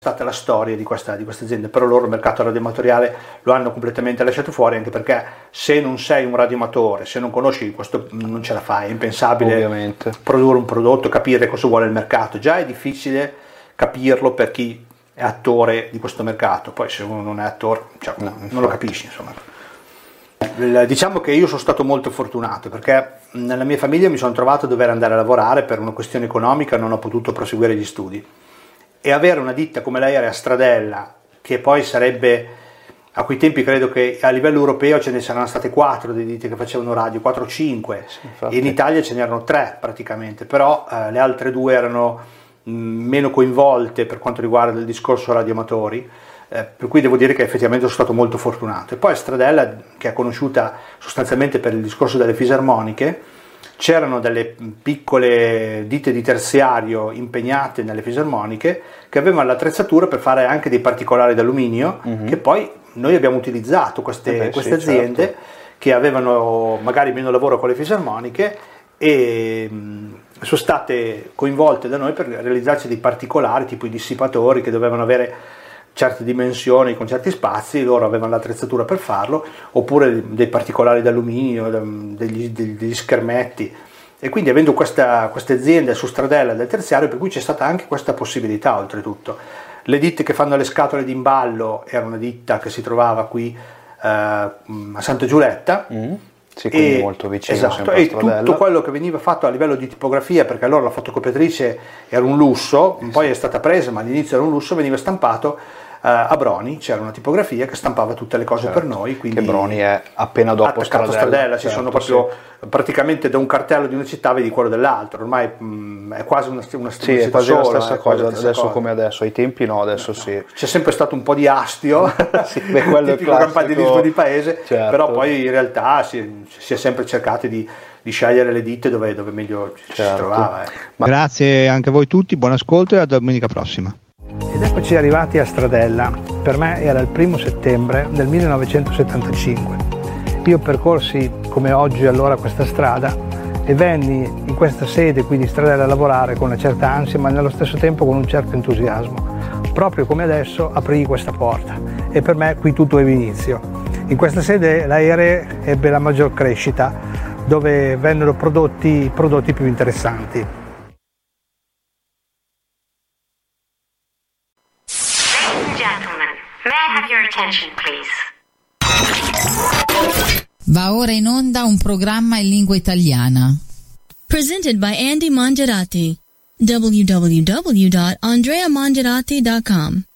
stata la storia di questa azienda, però loro il mercato radioamatoriale lo hanno completamente lasciato fuori, anche perché se non sei un radioamatore, se non conosci questo, non ce la fai, è impensabile. Ovviamente. Produrre un prodotto, capire cosa vuole il mercato, già è difficile capirlo per chi è attore di questo mercato, poi se uno non è attore, cioè, non lo capisci, insomma. Diciamo che io sono stato molto fortunato, perché nella mia famiglia mi sono trovato a dover andare a lavorare per una questione economica, non ho potuto proseguire gli studi, e avere una ditta come l'Aerea Stradella, che poi sarebbe, a quei tempi credo che a livello europeo ce ne saranno state 4 di ditte che facevano radio, 4 o 5, sì, e in Italia ce n'erano 3 praticamente, però le altre 2 erano meno coinvolte per quanto riguarda il discorso radioamatori, per cui devo dire che effettivamente sono stato molto fortunato. E poi Stradella, che è conosciuta sostanzialmente per il discorso delle fisarmoniche, c'erano delle piccole ditte di terziario impegnate nelle fisarmoniche che avevano l'attrezzatura per fare anche dei particolari d'alluminio, che poi noi abbiamo utilizzato queste aziende, certo, che avevano magari meno lavoro con le fisarmoniche e sono state coinvolte da noi per realizzarci dei particolari, tipo i dissipatori che dovevano avere certe dimensioni con certi spazi, loro avevano l'attrezzatura per farlo, oppure dei particolari d'alluminio, degli schermetti, e quindi avendo queste aziende su Stradella del terziario, per cui c'è stata anche questa possibilità. Oltretutto le ditte che fanno le scatole d'imballo era una ditta che si trovava qui a Santa Giulietta, sì, quindi molto vicino, esatto, e tutto quello che veniva fatto a livello di tipografia, perché allora la fotocopiatrice era un lusso, poi è stata presa, ma all'inizio era un lusso, veniva stampato a Broni, c'era una tipografia che stampava tutte le cose, certo, per noi, quindi che Broni è appena dopo Stradella, ci sono proprio praticamente da un cartello di una città vedi quello dell'altro, ormai è quasi una sì, è quasi sola, la stessa cosa, adesso come adesso, ai tempi no, adesso sì. C'è sempre stato un po' di astio, sì, quello tipico campanilismo di paese, certo, però poi in realtà si è sempre cercati di scegliere le ditte dove meglio ci si trovava. Grazie anche a voi tutti, buon ascolto e a domenica prossima. Ed eccoci arrivati a Stradella. Per me era il 1° settembre del 1975. Io percorsi come oggi allora questa strada e venni in questa sede qui di Stradella a lavorare con una certa ansia, ma nello stesso tempo con un certo entusiasmo. Proprio come adesso aprì questa porta e per me qui tutto ebbe inizio. In questa sede l'Aerea ebbe la maggior crescita, dove vennero prodotti i prodotti più interessanti. May I have your attention, please? Va ora in onda un programma in lingua italiana. Presented by Andy Mangerati. www.andreamangerati.com